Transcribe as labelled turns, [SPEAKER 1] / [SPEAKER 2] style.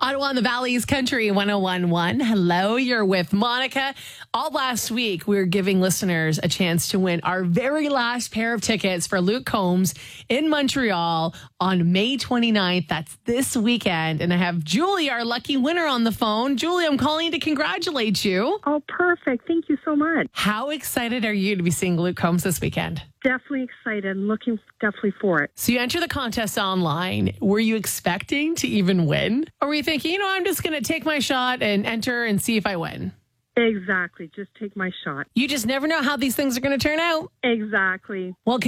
[SPEAKER 1] Ottawa and the Valley's Country 1011. Hello, you're with Monica. All last week, we were giving listeners a chance to win our very last pair of tickets for Luke Combs in Montreal on May 29th. That's this weekend. And I have Julie, our lucky winner, on the phone. Julie, I'm calling to congratulate you.
[SPEAKER 2] Oh, perfect. Thank you so much.
[SPEAKER 1] How excited are you to be seeing Luke Combs this weekend?
[SPEAKER 2] Definitely excited. Looking definitely for it.
[SPEAKER 1] So you enter the contest online. Were you expecting to even win? Or were you thinking, I'm just going to take my shot and enter and see if I win?
[SPEAKER 2] Exactly. Just take my shot.
[SPEAKER 1] You just never know how these things are going to turn out.
[SPEAKER 2] Exactly.
[SPEAKER 1] Well,